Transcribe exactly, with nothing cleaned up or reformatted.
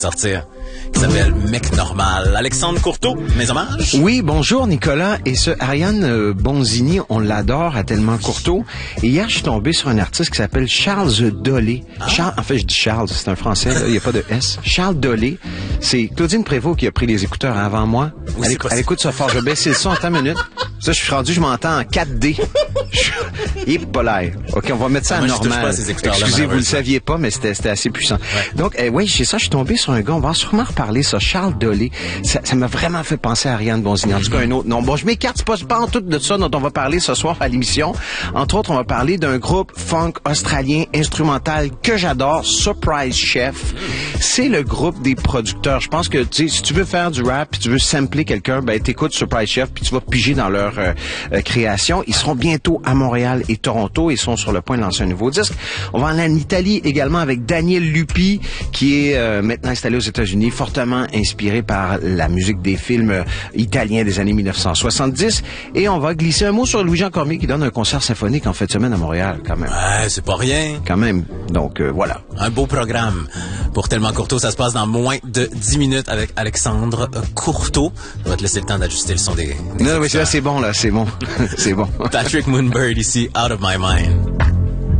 sortir, qui s'appelle Mec Normal. Alexandre Courteau, mes hommages. Oui, bonjour Nicolas. Et ce Ariane euh, Bonzini, on l'adore à tellement Courteau. Et hier, je suis tombé sur un artiste qui s'appelle Charles Dolé. Ah. Charles, en fait, je dis Charles, c'est un français, il n'y a pas de S. Charles Dolé. C'est Claudine Prévost qui a pris les écouteurs avant moi. Oui, elle, éc- elle écoute ça fort. Je vais baisser le son, attends une minute. Ça, je suis rendu, je m'entends en quatre D. Hip polaire. OK, on va mettre ça ah, à moi, normal. Excusez, vous le saviez pas, mais c'était, c'était assez puissant. Ouais. Donc, euh, oui, c'est ça, je suis tombé sur un gars, on va sûrement reparler, ça, Charles Dolé. Ça, ça m'a vraiment fait penser à Ariane Bonzini. En tout cas, un autre nom. Bon, je m'écarte, c'est pas, c'est pas en tout de ça dont on va parler ce soir à l'émission. Entre autres, on va parler d'un groupe funk australien instrumental que j'adore, Surprise Chef. C'est le groupe des producteurs. Je pense que, tu sais, si tu veux faire du rap, puis tu veux sampler quelqu'un, ben, t'écoutes Surprise Chef, puis tu vas piger dans leur euh, euh, création. Ils seront bientôt à Montréal et Toronto. Ils sont sur le point de lancer un nouveau disque. On va aller en Italie également avec Daniel Lupi, qui est euh, maintenant installé aux États-Unis, fortement inspiré par la musique des films euh, italiens des années dix-neuf cent soixante-dix. Et on va glisser un mot sur Louis-Jean Cormier, qui donne un concert symphonique en fin de semaine à Montréal, quand même. Ouais, c'est pas rien. Quand même. Donc, euh, voilà. Un beau programme. Pour Tellement Courteau, ça se passe dans moins de dix minutes avec Alexandre Courteau. On va te laisser le temps d'ajuster le son des... des non, mais là, c'est bon, là, c'est bon. C'est bon. Patrick Moonbird ici, Out of My Mind.